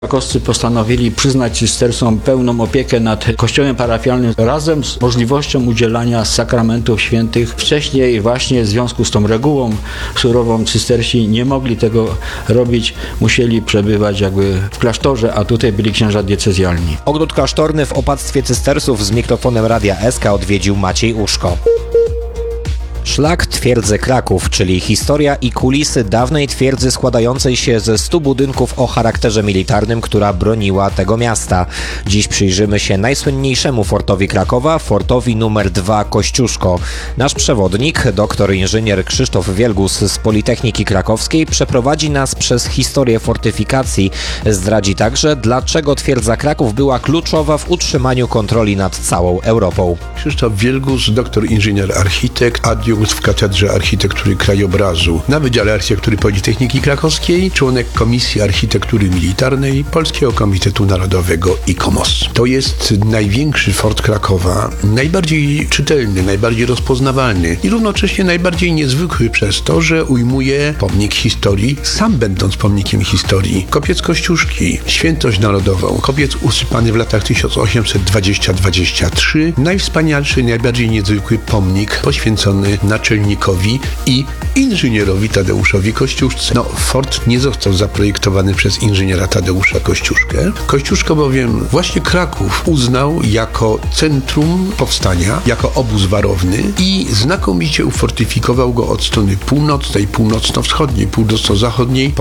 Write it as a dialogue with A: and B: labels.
A: Krakowscy postanowili przyznać cystercom pełną opiekę nad kościołem parafialnym razem z możliwością udzielania sakramentów świętych. Wcześniej właśnie w związku z tą regułą surową cystersi nie mogli tego robić, musieli przebywać jakby w klasztorze, a tutaj byli księża diecezjalni.
B: Ogród klasztorny w opactwie cystersów z mikrofonem Radia SK odwiedził Maciej Uszko. Szlak twierdzy Kraków, czyli historia i kulisy dawnej twierdzy składającej się ze 100 budynków o charakterze militarnym, która broniła tego miasta. Dziś przyjrzymy się najsłynniejszemu fortowi Krakowa, fortowi numer 2 Kościuszko. Nasz przewodnik, doktor inżynier Krzysztof Wielgus z Politechniki Krakowskiej, przeprowadzi nas przez historię fortyfikacji. Zdradzi także, dlaczego twierdza Kraków była kluczowa w utrzymaniu kontroli nad całą Europą.
C: Krzysztof Wielgus, doktor inżynier architekt, adiunkt w Katedrze Architektury Krajobrazu na Wydziale Architektury Politechniki Krakowskiej, członek Komisji Architektury Militarnej Polskiego Komitetu Narodowego ICOMOS. To jest największy fort Krakowa, najbardziej czytelny, najbardziej rozpoznawalny i równocześnie najbardziej niezwykły przez to, że ujmuje pomnik historii, sam będąc pomnikiem historii. Kopiec Kościuszki, świętość narodową, kopiec usypany w latach 1820-23, najwspanialszy, najbardziej niezwykły pomnik poświęcony naczelnikowi i inżynierowi Tadeuszowi Kościuszce. Fort nie został zaprojektowany przez inżyniera Tadeusza Kościuszkę. Kościuszko bowiem właśnie Kraków uznał jako centrum powstania, jako obóz warowny i znakomicie ufortyfikował go od strony północnej, północno-wschodniej, północno-zachodniej.